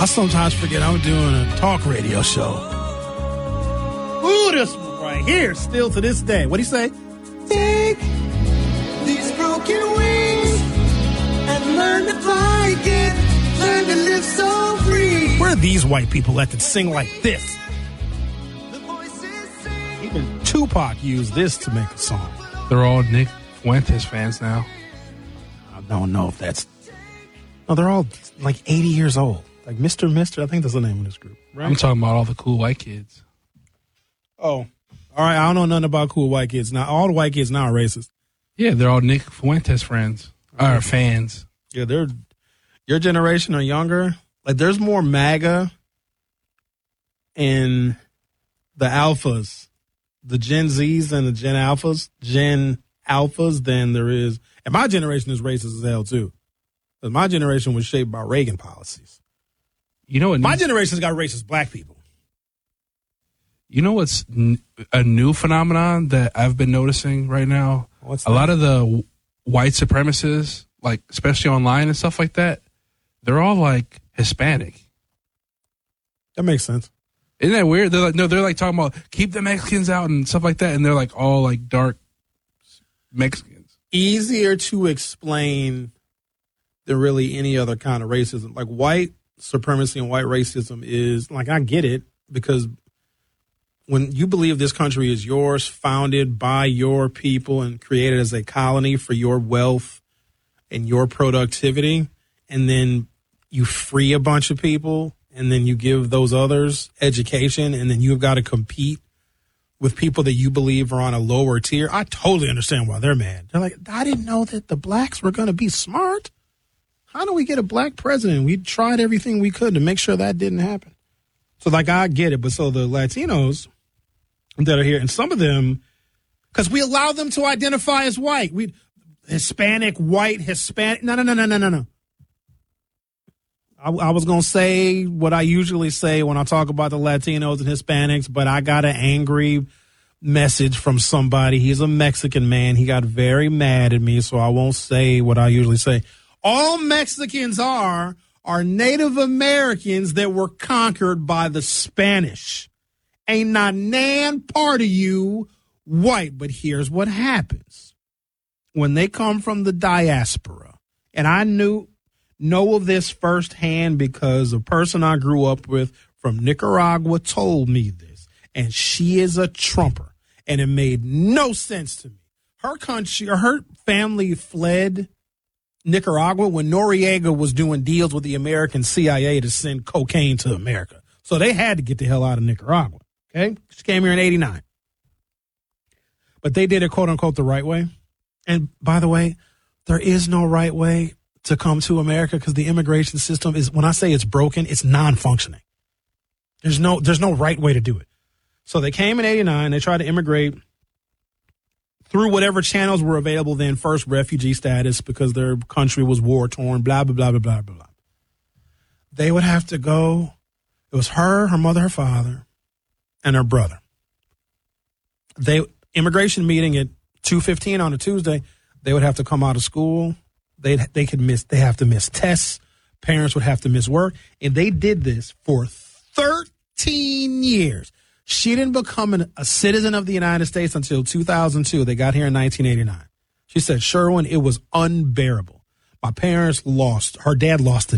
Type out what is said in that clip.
I sometimes forget I'm doing a talk radio show. Ooh, this one right here, still to this day. What'd he say? Take these broken wings and learn to fly again. Learn to live so free. Where are these white people that can sing like this? Even Tupac used this to make a song. They're all Nick Fuentes fans now. I don't know if that's... No, they're all like 80 years old. Like Mr. I think that's the name of this group. Right? I'm talking about all the cool white kids. Oh, all right. I don't know nothing about cool white kids. Now, all the white kids now are racist. Yeah, they're all Nick Fuentes fans. Or fans. Yeah, they're... Your generation or younger, like there's more MAGA in the alphas, the Gen Zs and the Gen Alphas than there is. And my generation is racist as hell too. Because my generation was shaped by Reagan policies. You know what? My generation's got racist black people. You know what's a new phenomenon that I've been noticing right now? What's that? A lot of the white supremacists, like especially online and stuff like that, they're all like Hispanic. That makes sense. Isn't that weird? They're like, no, they're like talking about keep the Mexicans out and stuff like that. And they're like all like dark Mexicans. Easier to explain than really any other kind of racism. Like white supremacy and white racism is like, I get it, because when you believe this country is yours, founded by your people and created as a colony for your wealth and your productivity, and then you free a bunch of people, and then you give those others education, and then you've got to compete with people that you believe are on a lower tier. I totally understand why they're mad. They're like, I didn't know that the blacks were going to be smart. How do we get a black president? We tried everything we could to make sure that didn't happen. So, like, I get it. But so the Latinos that are here, and some of them, because we allow them to identify as white. Hispanic, white, Hispanic. No. I was going to say what I usually say when I talk about the Latinos and Hispanics, but I got an angry message from somebody. He's a Mexican man. He got very mad at me, so I won't say what I usually say. All Mexicans are Native Americans that were conquered by the Spanish. Ain't not nan part of you white. But here's what happens. When they come from the diaspora, and I know of this firsthand because a person I grew up with from Nicaragua told me this, and she is a Trumper, and it made no sense to me. Her country, or her family fled Nicaragua when Noriega was doing deals with the American CIA to send cocaine to America. So they had to get the hell out of Nicaragua, okay? She came here in 1989. But they did it, quote unquote, the right way. And by the way, there is no right way to come to America, because the immigration system is, when I say it's broken, it's non-functioning. There's no right way to do it. So they came in 1989. They tried to immigrate through whatever channels were available then, first refugee status because their country was war-torn, blah, blah, blah, blah, blah, blah. They would have to go. It was her mother, her father, and her brother. Immigration meeting at 2:15 on a Tuesday. They would have to come out of school. They have to miss tests. Parents would have to miss work. And they did this for 13 years. She didn't become a citizen of the United States until 2002. They got here in 1989. She said, Sherwin, it was unbearable. My parents her dad lost a